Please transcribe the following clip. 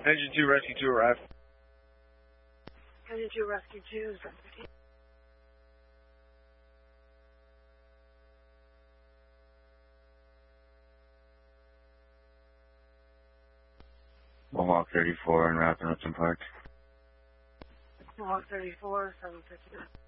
Engine 2, Rescue 2 arrived. Engine 2, Rescue 2, 715. Mohawk 34 and route to Hudson Park. Mohawk 34, 759.